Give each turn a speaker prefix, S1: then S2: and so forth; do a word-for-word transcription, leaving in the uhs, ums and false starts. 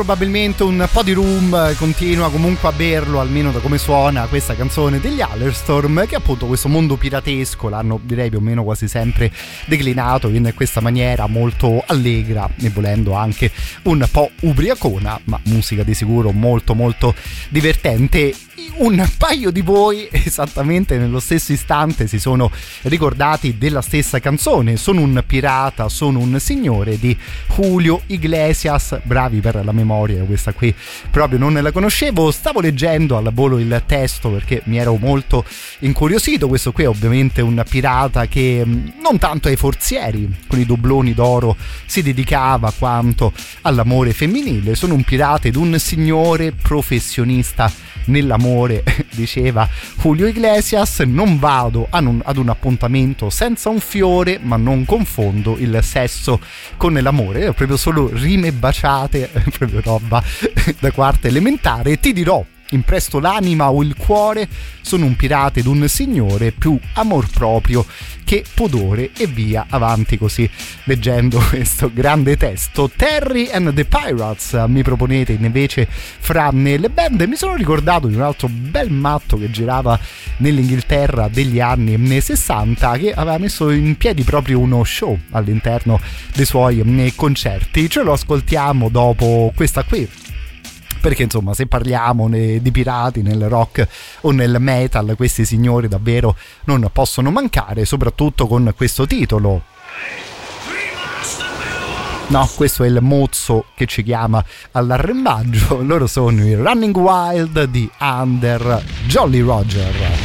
S1: Probabilmente un po' di room continua comunque a berlo, almeno da come suona questa canzone degli Halestorm, che appunto questo mondo piratesco l'hanno, direi, più o meno quasi sempre declinato in questa maniera molto allegra e volendo anche un po' ubriacona, ma musica di sicuro molto molto divertente. Un paio di voi esattamente nello stesso istante si sono ricordati della stessa canzone. Sono un pirata, sono un signore di Julio Iglesias. Bravi per la memoria, questa qui proprio non la conoscevo. Stavo leggendo al volo il testo perché mi ero molto incuriosito. Questo qui è ovviamente un pirata che non tanto ai forzieri con i dobloni d'oro si dedicava quanto all'amore femminile. Sono un pirata ed un signore professionista nell'amore, diceva Julio Iglesias. Non vado ad un, ad un appuntamento senza un fiore, ma non confondo il sesso con l'amore. È proprio solo rime baciate, proprio roba da quarta elementare. Ti dirò, impresto l'anima o il cuore, sono un pirata ed un signore, più amor proprio che pudore, e via avanti così leggendo questo grande testo. Terry and the Pirates mi proponete invece fra le band. Mi sono ricordato di un altro bel matto che girava nell'Inghilterra degli anni sessanta, che aveva messo in piedi proprio uno show all'interno dei suoi concerti. Ce lo ascoltiamo dopo questa qui, perché insomma, se parliamo di pirati nel rock o nel metal, questi signori davvero non possono mancare, soprattutto con questo titolo. No, questo è il mozzo che ci chiama all'arrembaggio. Loro sono i Running Wild di Under Jolly Roger.